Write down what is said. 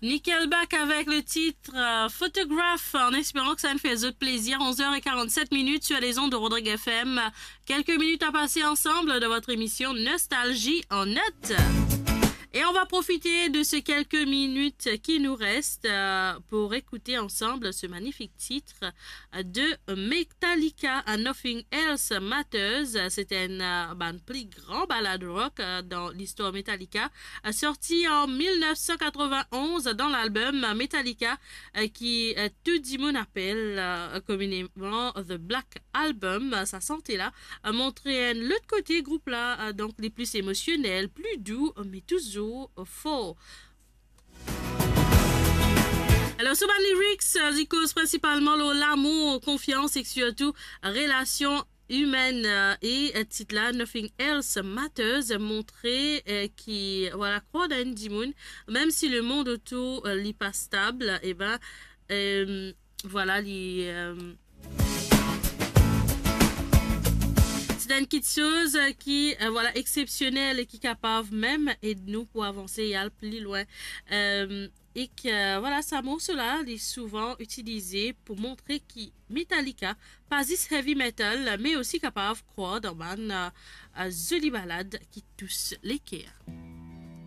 Nickelback avec le titre Photograph, en espérant que ça nous fait autre plaisir. 11h47 sur les ondes de Rodrigue FM. Quelques minutes à passer ensemble de votre émission Nostalgie en note. Et on va profiter de ces quelques minutes qui nous restent pour écouter ensemble ce magnifique titre de Metallica, Nothing Else Matters. C'était une plus grand ballade rock dans l'histoire Metallica, sorti en 1991 dans l'album Metallica qui tout le monde appelle communément The Black Album. Ça sentait là montrer l'autre côté groupe là, donc les plus émotionnels, plus doux, mais toujours fort. Alors, sur les lyrics, ils causent principalement l'amour, confiance et surtout relations humaines. Et titre là, Nothing Else Matters, montrer qui, voilà, croit dans Dimoun, même si le monde autour n'est pas stable, et voilà, c'est une petite chose qui voilà exceptionnelle et qui est capable même et de nous pour avancer et aller plus loin et que voilà ça mot cela est souvent utilisé pour montrer que Metallica pas juste heavy metal mais aussi capable de croire dans une jolie balade qui touche les cœurs.